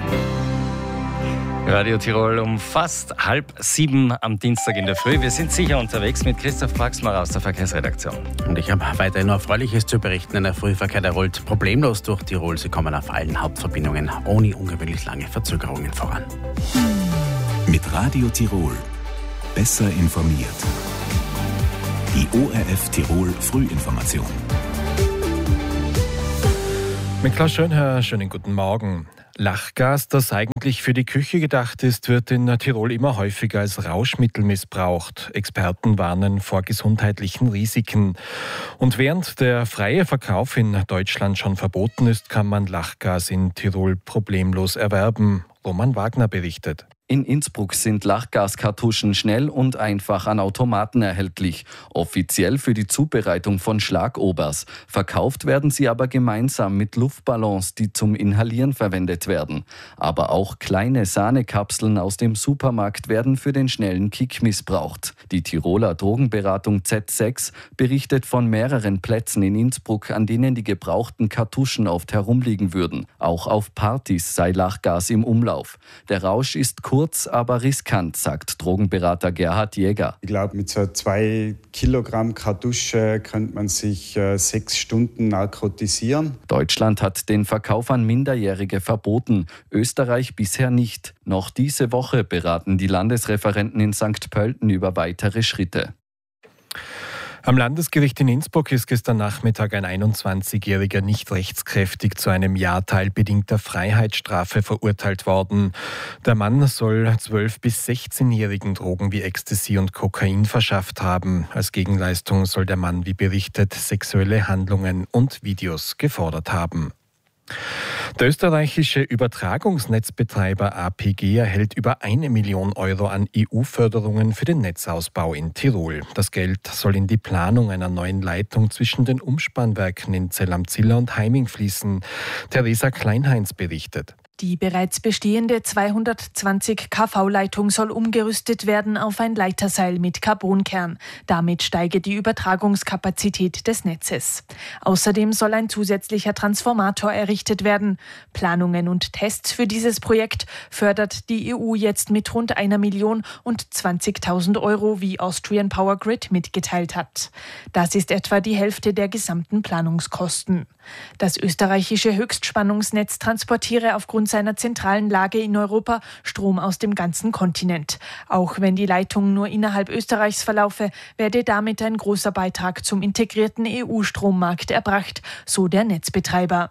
Radio Tirol um fast 6:30 am Dienstag in der Früh. Wir sind sicher unterwegs mit Christoph Praxmar aus der Verkehrsredaktion. Und ich habe weiterhin Erfreuliches zu berichten. Der Frühverkehr, der rollt problemlos durch Tirol. Sie kommen auf allen Hauptverbindungen ohne ungewöhnlich lange Verzögerungen voran. Mit Radio Tirol. Besser informiert. Die ORF Tirol Frühinformation. Mit Klaus Schönherr, schönen guten Morgen. Lachgas, das eigentlich für die Küche gedacht ist, wird in Tirol immer häufiger als Rauschmittel missbraucht. Experten warnen vor gesundheitlichen Risiken. Und während der freie Verkauf in Deutschland schon verboten ist, kann man Lachgas in Tirol problemlos erwerben. Roman Wagner berichtet. In Innsbruck sind Lachgaskartuschen schnell und einfach an Automaten erhältlich. Offiziell für die Zubereitung von Schlagobers. Verkauft werden sie aber gemeinsam mit Luftballons, die zum Inhalieren verwendet werden. Aber auch kleine Sahnekapseln aus dem Supermarkt werden für den schnellen Kick missbraucht. Die Tiroler Drogenberatung Z6 berichtet von mehreren Plätzen in Innsbruck, an denen die gebrauchten Kartuschen oft herumliegen würden. Auch auf Partys sei Lachgas im Umlauf. Der Rausch ist kurz, aber riskant, sagt Drogenberater Gerhard Jäger. Ich glaube, mit so 2 Kilogramm Kartusche könnte man sich 6 Stunden narkotisieren. Deutschland hat den Verkauf an Minderjährige verboten, Österreich bisher nicht. Noch diese Woche beraten die Landesreferenten in St. Pölten über weitere Schritte. Am Landesgericht in Innsbruck ist gestern Nachmittag ein 21-Jähriger nicht rechtskräftig zu einem Jahr teilbedingter Freiheitsstrafe verurteilt worden. Der Mann soll 12- bis 16-Jährigen Drogen wie Ecstasy und Kokain verschafft haben. Als Gegenleistung soll der Mann, wie berichtet, sexuelle Handlungen und Videos gefordert haben. Der österreichische Übertragungsnetzbetreiber APG erhält über 1 Million Euro an EU-Förderungen für den Netzausbau in Tirol. Das Geld soll in die Planung einer neuen Leitung zwischen den Umspannwerken in Zell am Ziller und Heiming fließen. Theresa Kleinheinz berichtet. Die bereits bestehende 220 kV-Leitung soll umgerüstet werden auf ein Leiterseil mit Carbonkern. Damit steige die Übertragungskapazität des Netzes. Außerdem soll ein zusätzlicher Transformator errichtet werden. Planungen und Tests für dieses Projekt fördert die EU jetzt mit rund 1 Million und 20.000 Euro, wie Austrian Power Grid mitgeteilt hat. Das ist etwa die Hälfte der gesamten Planungskosten. Das österreichische Höchstspannungsnetz transportiere aufgrund seiner zentralen Lage in Europa Strom aus dem ganzen Kontinent. Auch wenn die Leitung nur innerhalb Österreichs verlaufe, werde damit ein großer Beitrag zum integrierten EU-Strommarkt erbracht, so der Netzbetreiber.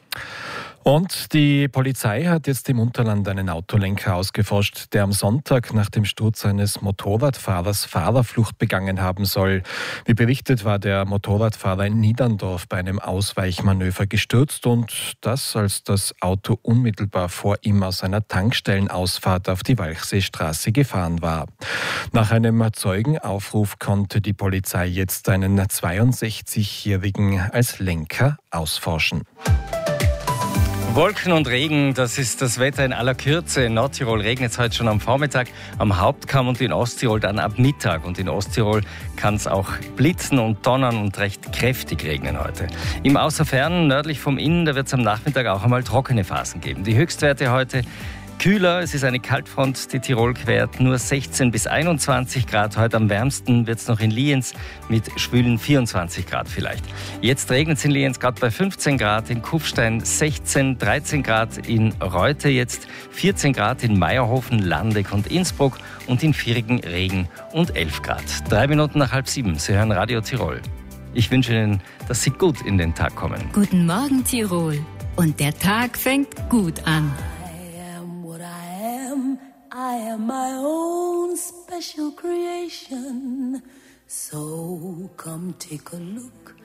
Und die Polizei hat jetzt im Unterland einen Autolenker ausgeforscht, der am Sonntag nach dem Sturz eines Motorradfahrers Fahrerflucht begangen haben soll. Wie berichtet, war der Motorradfahrer in Niederndorf bei einem Ausweichmanöver gestürzt und das, als das Auto unmittelbar vor ihm aus einer Tankstellenausfahrt auf die Walchseestraße gefahren war. Nach einem Zeugenaufruf konnte die Polizei jetzt einen 62-Jährigen als Lenker ausforschen. Wolken und Regen, das ist das Wetter in aller Kürze. In Nordtirol regnet es heute schon am Vormittag, am Hauptkamm und in Osttirol dann ab Mittag. Und in Osttirol kann es auch blitzen und donnern und recht kräftig regnen heute. Im Außerfern, nördlich vom Inn, da wird es am Nachmittag auch einmal trockene Phasen geben. Die Höchstwerte heute kühler, es ist eine Kaltfront, die Tirol quert, nur 16 bis 21 Grad. Heute am wärmsten wird es noch in Lienz mit schwülen 24 Grad vielleicht. Jetzt regnet es in Lienz gerade bei 15 Grad, in Kufstein 16, 13 Grad, in Reute jetzt 14 Grad, in Meierhofen, Landeck und Innsbruck und in Virigen Regen und 11 Grad. 3 Minuten nach 6:30, Sie hören Radio Tirol. Ich wünsche Ihnen, dass Sie gut in den Tag kommen. Guten Morgen Tirol und der Tag fängt gut an. I am my own special creation. So come take a look